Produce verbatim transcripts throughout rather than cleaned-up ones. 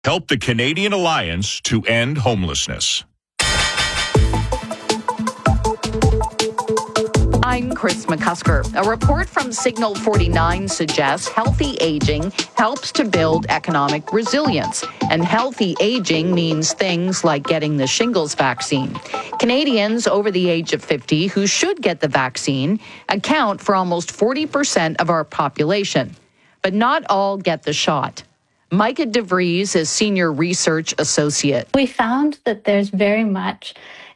Help the Canadian Alliance to End Homelessness. I'm Chris McCusker. A report from Signal forty-nine suggests healthy aging helps to build economic resilience. And healthy aging means things like getting the shingles vaccine. Canadians over the age of fifty who should get the vaccine account for almost forty percent of our population. But not all get the shot. Micah DeVries is Senior Research Associate. We found that there's very much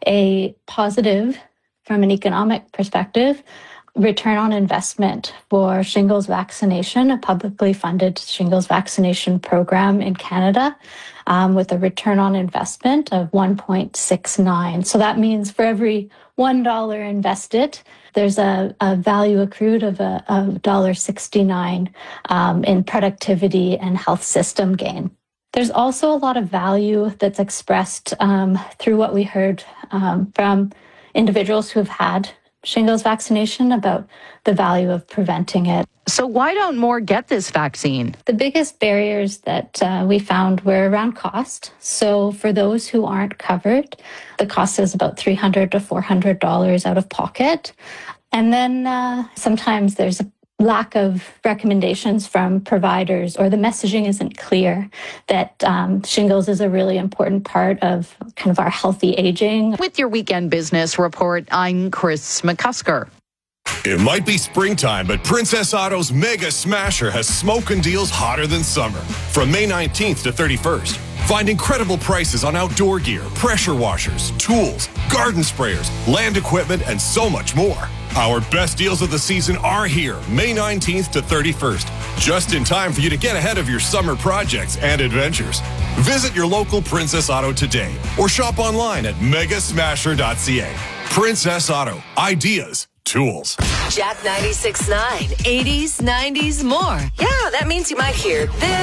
a positive, from an economic perspective, return on investment for shingles vaccination, a publicly funded shingles vaccination program in Canada, um, with a return on investment of one point six nine. So that means for every one dollar invested, there's a, a value accrued of a, a one dollar sixty-nine um, in productivity and health system gain. There's also a lot of value that's expressed um, through what we heard um, from individuals who have had shingles vaccination about the value of preventing it. So why don't more get this vaccine? The biggest barriers that uh, we found were around cost. So for those who aren't covered, the cost is about three hundred to four hundred dollars out of pocket. And then uh, sometimes there's a lack of recommendations from providers, or the messaging isn't clear that um, shingles is a really important part of kind of our healthy aging. With your Weekend Business Report, I'm Chris McCusker. It might be springtime, but Princess Auto's Mega Smasher has smoking deals hotter than summer. From May nineteenth to thirty-first, find incredible prices on outdoor gear, pressure washers, tools, garden sprayers, land equipment, and so much more. Our best deals of the season are here, May nineteenth to thirty-first, just in time for you to get ahead of your summer projects and adventures. Visit your local Princess Auto today or shop online at mega smasher dot c a. Princess Auto, ideas, tools. Jack ninety-six point nine, eighties, nineties, more. Yeah, that means you might hear this.